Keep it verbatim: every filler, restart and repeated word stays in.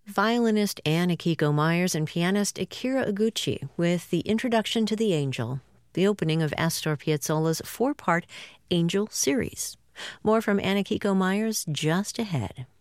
Violinist Anne Akiko Myers and pianist Akira Iguchi with the introduction to the Angel, the opening of Astor Piazzolla's four-part Angel series. More from Anne Akiko Myers just ahead.